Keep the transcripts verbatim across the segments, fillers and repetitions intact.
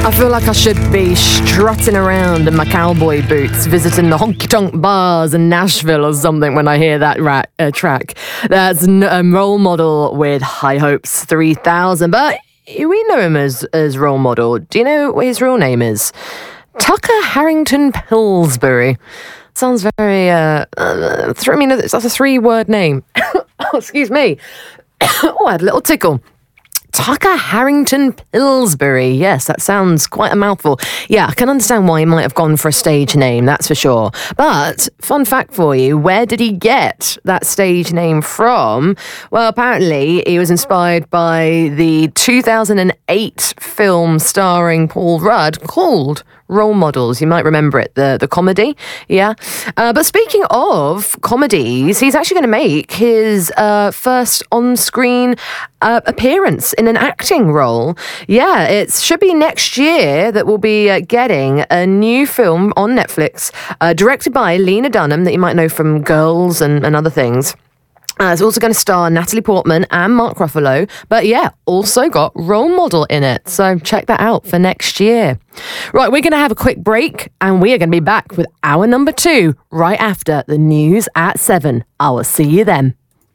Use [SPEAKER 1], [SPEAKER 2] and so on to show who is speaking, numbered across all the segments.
[SPEAKER 1] I feel like I should be strutting around in my cowboy boots, visiting the honky-tonk bars in Nashville or something when I hear that ra- uh, track. That's a um, Role Model with High Hopes three thousand. But we know him as, as Role Model. Do you know what his real name is? Tucker Harrington Pillsbury. Sounds very, uh, uh th- I mean, that's a three-word name. Oh, excuse me. Oh, I had a little tickle. Tucker Harrington Pillsbury. Yes, that sounds quite a mouthful. Yeah, I can understand why he might have gone for a stage name, that's for sure. But, fun fact for you, where did he get that stage name from? Well, apparently he was inspired by the two thousand eight film starring Paul Rudd called Role Models. You might remember it, the, the comedy. Yeah. Uh, but speaking of comedies, he's actually going to make his uh, first on-screen uh, appearance in an acting role. Yeah, it should be next year that we'll be uh, getting a new film on Netflix, uh, directed by Lena Dunham, that you might know from Girls and, and other things. Uh, it's also going to star Natalie Portman and Mark Ruffalo, but yeah, also got Role Model in it. So check that out for next year. Right, we're going to have a quick break and we are going to be back with hour number two right after the news at seven. I will see you then.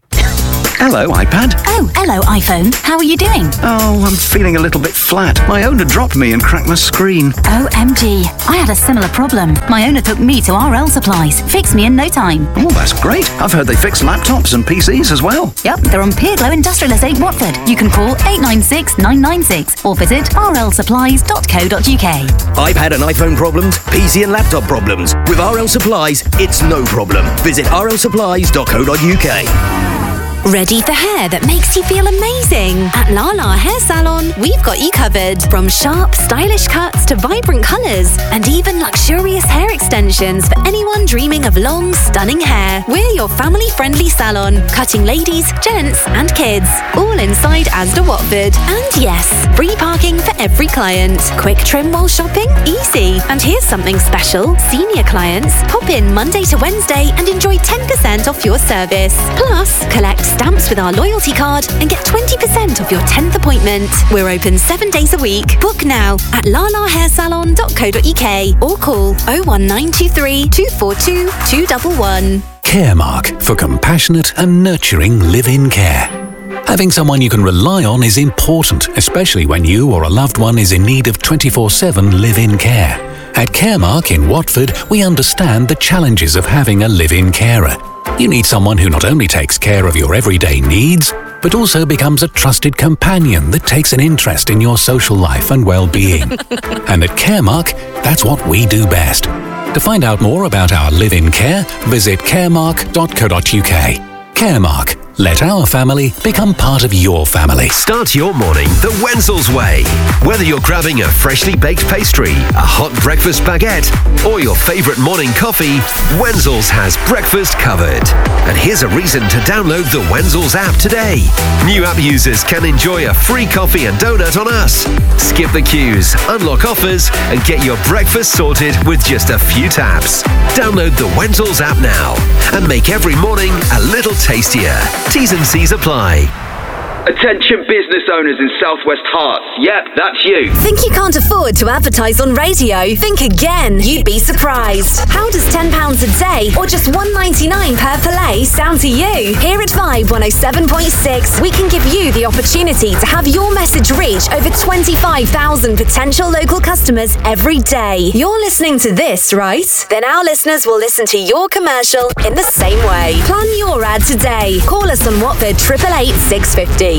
[SPEAKER 2] Hello, iPad.
[SPEAKER 3] Oh, hello, iPhone. How are you doing?
[SPEAKER 2] Oh, I'm feeling a little bit flat. My owner dropped me and cracked my screen.
[SPEAKER 3] O M G. I had a similar problem. My owner took me to R L Supplies. Fixed me in no time.
[SPEAKER 2] Oh, that's great. I've heard they fix laptops and P Cs as well.
[SPEAKER 3] Yep, they're on Peerglow Industrial Estate, Watford. You can call eight nine six nine nine six or visit r l supplies dot co dot u k.
[SPEAKER 4] iPad and iPhone problems, P C and laptop problems. With R L Supplies, it's no problem. Visit r l supplies dot co dot u k.
[SPEAKER 5] Ready for hair that makes you feel amazing? At Lala Hair Salon, we've got you covered. From sharp, stylish cuts to vibrant colours, and even luxurious hair extensions for anyone dreaming of long, stunning hair. We're your family-friendly salon, cutting ladies, gents, and kids. All inside Asda Watford. And yes, free parking for every client. Quick trim while shopping? Easy. And here's something special. Senior clients, pop in Monday to Wednesday and enjoy ten percent off your service. Plus, collect stamps with our loyalty card and get twenty percent off your tenth appointment. We're open seven days a week. Book now at lala hair salon dot co dot u k or call oh one nine two three, two four two, two one one.
[SPEAKER 6] Caremark, for compassionate and nurturing live-in care. Having someone you can rely on is important, especially when you or a loved one is in need of twenty-four seven live-in care. At Caremark in Watford, we understand the challenges of having a live-in carer. You need someone who not only takes care of your everyday needs, but also becomes a trusted companion that takes an interest in your social life and well-being. And at Caremark, that's what we do best. To find out more about our live-in care, visit caremark dot co dot u k. Caremark. Let our family become part of your family.
[SPEAKER 7] Start your morning the Wenzel's way. Whether you're grabbing a freshly baked pastry, a hot breakfast baguette, or your favourite morning coffee, Wenzel's has breakfast covered. And here's a reason to download the Wenzel's app today. New app users can enjoy a free coffee and donut on us. Skip the queues, unlock offers, and get your breakfast sorted with just a few taps. Download the Wenzel's app now and make every morning a little tastier. T's and C's apply.
[SPEAKER 8] Attention business owners in Southwest Hearts. Yep, that's you.
[SPEAKER 5] Think you can't afford to advertise on radio? Think again. You'd be surprised. How does ten pounds a day or just one pound ninety-nine per play sound to you? Here at Vibe one oh seven point six, we can give you the opportunity to have your message reach over twenty-five thousand potential local customers every day. You're listening to this, right? Then our listeners will listen to your commercial in the same way. Plan your ad today. Call us on Watford triple eight six fifty.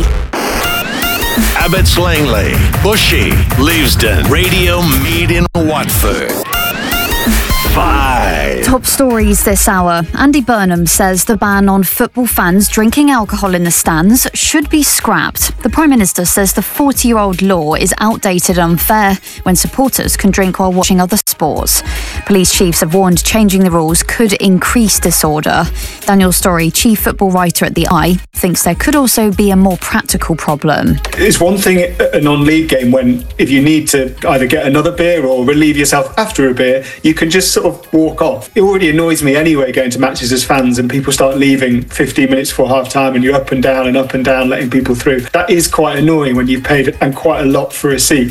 [SPEAKER 9] Abbots Langley, Bushy, Leavesden, Radio Mead in Watford. Five.
[SPEAKER 10] Top stories this hour. Andy Burnham says the ban on football fans drinking alcohol in the stands should be scrapped. The Prime Minister says the forty-year-old law is outdated and unfair when supporters can drink while watching other sports. Police chiefs have warned changing the rules could increase disorder. Daniel Storey, chief football writer at The Eye, thinks there could also be a more practical problem.
[SPEAKER 11] It's one thing at a non-league game when if you need to either get another beer or relieve yourself after a beer, you can just sort of walk off. It already annoys me anyway going to matches as fans and people start leaving fifteen minutes before half time and you're up and down and up and down letting people through. That is quite annoying when you've paid and quite a lot for a seat.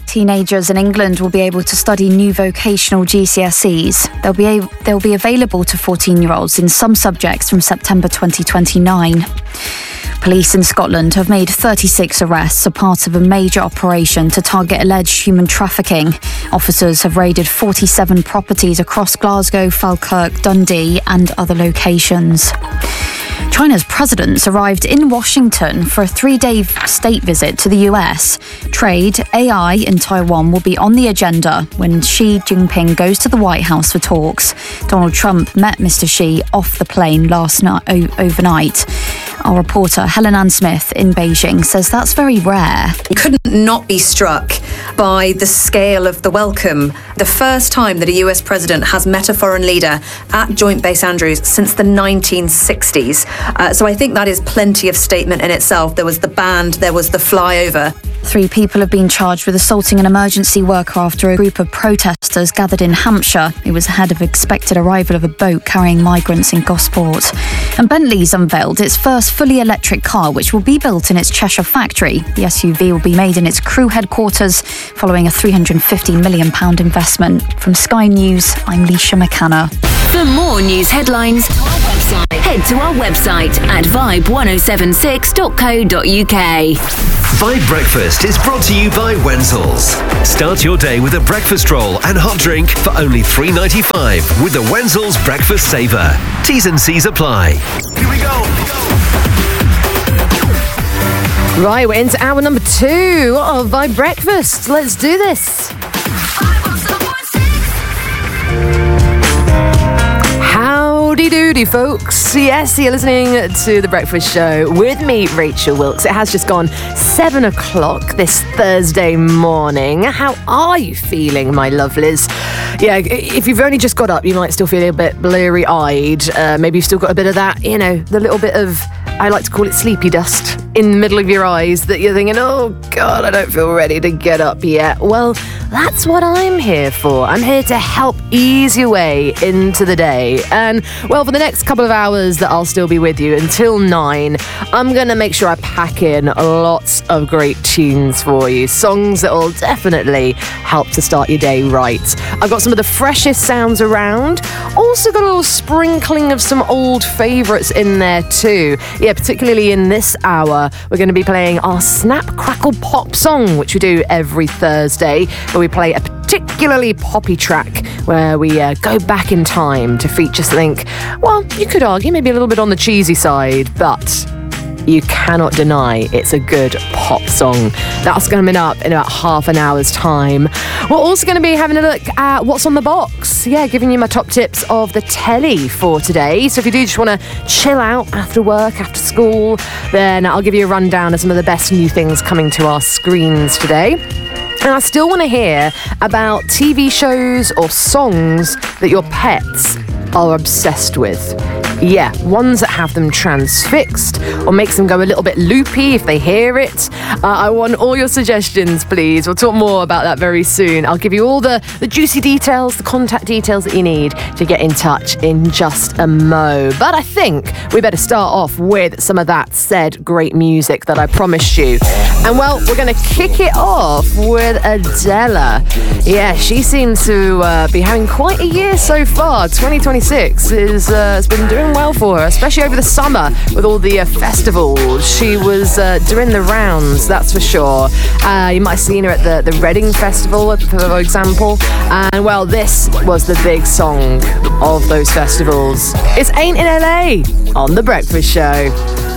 [SPEAKER 10] Teenagers in England will be able to study new vocational G C S Es. They'll be, a- they'll be available to fourteen-year-olds in some subjects from September twenty twenty-nine. Police in Scotland have made thirty-six arrests as part of a major operation to target alleged human trafficking. Officers have raided forty-seven properties across Glasgow, Falkirk, Dundee and other locations. China's presidents arrived in Washington for a three-day state visit to the U S. Trade, A I in Taiwan will be on the agenda when Xi Jinping goes to the White House for talks. Donald Trump met Mister Xi off the plane last night o- overnight. Our reporter Helen Ann Smith in Beijing says that's very rare.
[SPEAKER 12] You couldn't not be struck by the scale of the welcome. The first time that a U S president has met a foreign leader at Joint Base Andrews since the nineteen sixties. Uh, so I think that is plenty of statement in itself. There was the band, there was the flyover.
[SPEAKER 10] Three people have been charged with assaulting an emergency worker after a group of protesters gathered in Hampshire. It was ahead of expected arrival of a boat carrying migrants in Gosport. And Bentley's unveiled its first fully electric car, which will be built in its Cheshire factory. The S U V will be made in its crew headquarters following a three hundred fifty million pounds investment. From Sky News, I'm Leisha McKenna.
[SPEAKER 5] For more news headlines, head to our website at vibe ten seventy-six dot co dot uk.
[SPEAKER 7] Vibe Breakfast is brought to you by Wenzels. Start your day with a breakfast roll and hot drink for only three pounds ninety-five with the Wenzels Breakfast Saver. T's and C's apply. Here we go.
[SPEAKER 1] Right, we're into hour number two of Vibe Breakfast. Let's do this. Howdy doody, folks. Yes, you're listening to The Breakfast Show with me, Rachel Wilkes. It has just gone seven o'clock this Thursday morning. How are you feeling, my lovelies? Yeah, if you've only just got up, you might still feel a bit blurry-eyed. Uh, maybe you've still got a bit of that, you know, the little bit of, I like to call it sleepy dust in the middle of your eyes that you're thinking, oh, God, I don't feel ready to get up yet. Well, that's what I'm here for. I'm here to help ease your way into the day. And, well, for the next couple of hours that I'll still be with you until nine, I'm going to make sure I pack in lots of great tunes for you. Songs that will definitely help to start your day right. I've got some of the freshest sounds around. Also got a little sprinkling of some old favourites in there too. Yeah, particularly in this hour, we're going to be playing our Snap Crackle Pop song, which we do every Thursday, where we play a particularly poppy track where we uh, go back in time to feature something, well, you could argue maybe a little bit on the cheesy side, but you cannot deny it's a good pop song. That's coming up in about half an hour's time. We're also going to be having a look at what's on the box. Yeah, giving you my top tips of the telly for today. So if you do just want to chill out after work, after school, then I'll give you a rundown of some of the best new things coming to our screens today. And I still want to hear about T V shows or songs that your pets are obsessed with. Yeah, ones that have them transfixed or makes them go a little bit loopy if they hear it. Uh, I want all your suggestions, please. We'll talk more about that very soon. I'll give you all the, the juicy details, the contact details that you need to get in touch in just a mo. But I think we better start off with some of that said great music that I promised you. And well, we're going to kick it off with Adele. Yeah, she seems to uh, be having quite a year so far. twenty twenty-six is, uh, has been doing well for her, especially over the summer with all the uh, festivals. She was uh, doing the rounds, that's for sure. Uh, you might have seen her at the, the Reading Festival, for example. And well, this was the big song of those festivals. It's Ain't in L A on The Breakfast Show.